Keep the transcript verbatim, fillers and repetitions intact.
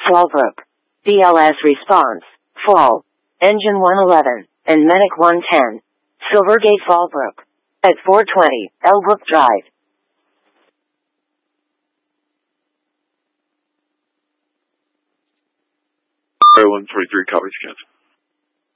Fallbrook. B L S response. Fall. Engine one eleven, and Medic one ten. Silvergate Fallbrook. At four twenty, Elbrook Drive. one forty-three, copies, Kansas.